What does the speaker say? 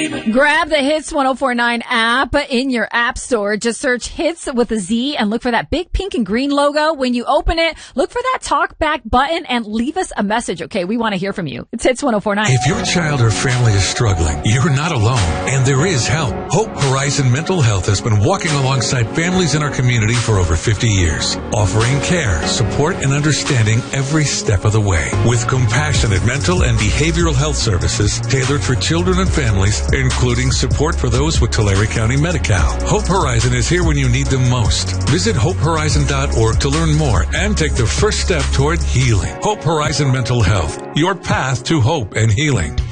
Grab the Hits 1049 app in your app store. Just search Hits with a Z and look for that big pink and green logo. When you open it, look for that talk back button and leave us a message, okay? We want to hear from you. It's Hits 1049. If your child or family is struggling, you're not alone, and there is help. Hope Horizon Mental Health has been walking alongside families in our community for over 50 years, offering care, support, and understanding every step of the way. With compassionate mental and behavioral health services tailored for children and families, including support for those with Tulare County Medi-Cal. Hope Horizon is here when you need them most. Visit hopehorizon.org to learn more and take the first step toward healing. Hope Horizon Mental Health, your path to hope and healing.